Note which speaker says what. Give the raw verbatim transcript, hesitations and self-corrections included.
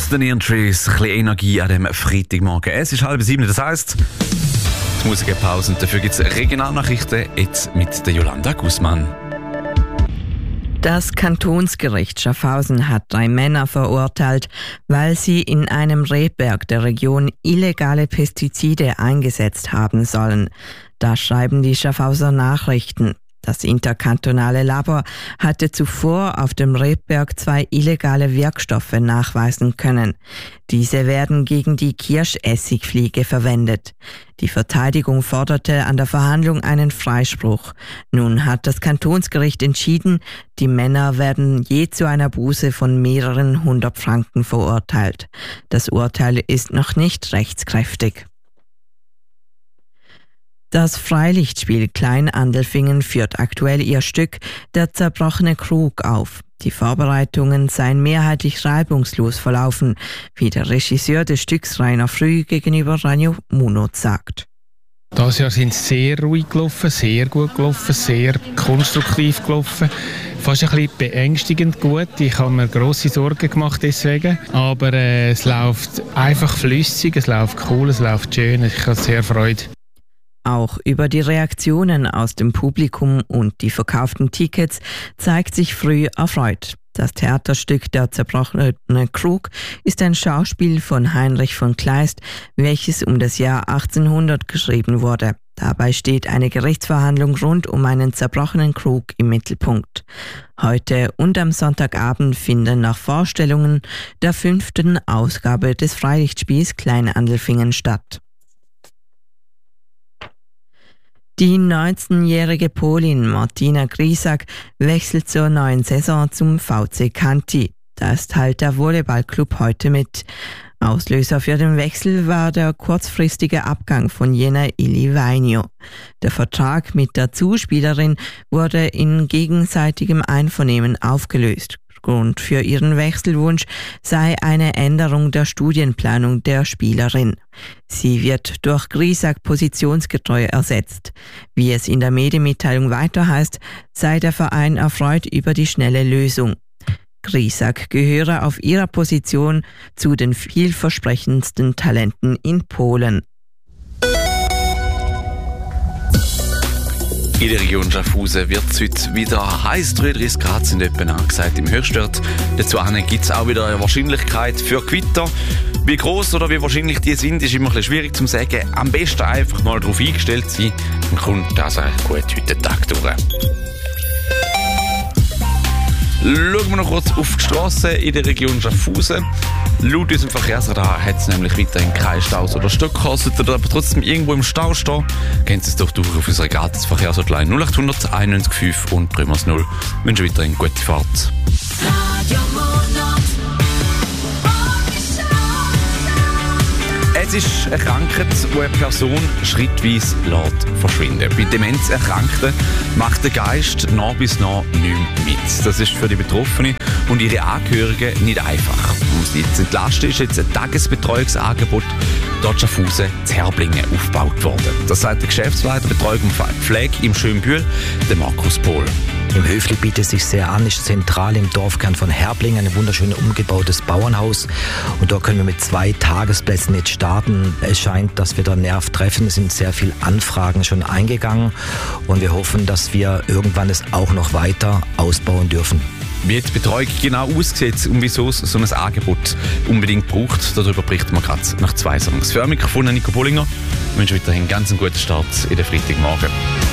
Speaker 1: The Neon Trees, ein bisschen Energie an dem Freitagmorgen. Es ist halb sieben, das heisst, die Musikpause und dafür gibt es Regionalnachrichten, jetzt mit der Jolanda Guzman.
Speaker 2: Das Kantonsgericht Schaffhausen hat drei Männer verurteilt, weil sie in einem Rebberg der Region illegale Pestizide eingesetzt haben sollen. Das schreiben die Schaffhauser Nachrichten. Das interkantonale Labor hatte zuvor auf dem Rebberg zwei illegale Wirkstoffe nachweisen können. Diese werden gegen die Kirschessigfliege verwendet. Die Verteidigung forderte an der Verhandlung einen Freispruch. Nun hat das Kantonsgericht entschieden, die Männer werden je zu einer Buße von mehreren hundert Franken verurteilt. Das Urteil ist noch nicht rechtskräftig. Das Freilichtspiel Klein-Andelfingen führt aktuell ihr Stück Der zerbrochene Krug auf. Die Vorbereitungen seien mehrheitlich reibungslos verlaufen, wie der Regisseur des Stücks Rainer Früh gegenüber Radio Munot sagt.
Speaker 3: Dieses Jahr sind sie sehr ruhig gelaufen, sehr gut gelaufen, sehr konstruktiv gelaufen. Fast ein bisschen beängstigend gut. Ich habe mir grosse Sorgen gemacht deswegen. Aber äh, es läuft einfach flüssig, es läuft cool, es läuft schön. Ich habe sehr Freude.
Speaker 2: Auch über die Reaktionen aus dem Publikum und die verkauften Tickets zeigt sich Früh erfreut. Das Theaterstück Der zerbrochene Krug ist ein Schauspiel von Heinrich von Kleist, welches um das Jahr achtzehnhundert geschrieben wurde. Dabei steht eine Gerichtsverhandlung rund um einen zerbrochenen Krug im Mittelpunkt. Heute und am Sonntagabend finden nach Vorstellungen der fünften Ausgabe des Freilichtspiels Klein-Andelfingen statt. Die neunzehnjährige Polin Martina Grisak wechselt zur neuen Saison zum V C Kanti. Das teilt der Volleyballclub heute mit. Auslöser für den Wechsel war der kurzfristige Abgang von Jena Ili Vainio. Der Vertrag mit der Zuspielerin wurde in gegenseitigem Einvernehmen aufgelöst. Grund für ihren Wechselwunsch sei eine Änderung der Studienplanung der Spielerin. Sie wird durch Grisak positionsgetreu ersetzt. Wie es in der Medienmitteilung weiter heißt, sei der Verein erfreut über die schnelle Lösung. Grisak gehöre auf ihrer Position zu den vielversprechendsten Talenten in Polen.
Speaker 1: In der Region Schaffhausen wird es heute wieder heiß, dreiunddreißig Grad sind etwa angesagt im Höchstwert. Dazu gibt es auch wieder eine Wahrscheinlichkeit für Gewitter. Wie gross oder wie wahrscheinlich die sind, ist immer ein bisschen schwierig zu sagen. Am besten einfach mal darauf eingestellt sein, dann kommt das eigentlich gut heute den Tag durch. Schauen wir noch kurz auf die Strassen in der Region Schaffhausen. Laut unserem Verkehrsradar hat es nämlich weiterhin keine Staus oder Stöcke. Solltet ihr aber trotzdem irgendwo im Stau stehen, gehen Sie es doch durch auf unsere gratis Verkehrshotline null acht hundert einundneunzig fünf und drei null. Ich wünsche weiterhin gute Fahrt. Es ist eine Krankheit, die eine Person schrittweise lässt verschwinden. Bei Demenzerkrankten macht der Geist nach bis nach nicht mehr mit. Das ist für die Betroffenen und ihre Angehörigen nicht einfach. Um sie zu entlasten, ist jetzt ein Tagesbetreuungsangebot dort Schaffhausen zu Herblingen aufgebaut worden. Das sagt der Geschäftsleiter Betreuung und Pflege im Schönbühl, der Markus Pohl.
Speaker 4: Im Höfli bietet es sich sehr an, ist zentral im Dorfkern von Herblingen, ein wunderschön umgebautes Bauernhaus. Und da können wir mit zwei Tagesplätzen jetzt starten. Es scheint, dass wir da Nerv treffen. Es sind sehr viele Anfragen schon eingegangen und wir hoffen, dass wir irgendwann es auch noch weiter ausbauen dürfen.
Speaker 1: Wie jetzt die Betreuung genau aussieht und wieso es so ein Angebot unbedingt braucht, darüber berichten wir gerade nach zwei Songs. Für Mikrofon Nico Bollinger. Ich wünsche weiterhin einen ganz guten Start in den Freitagmorgen.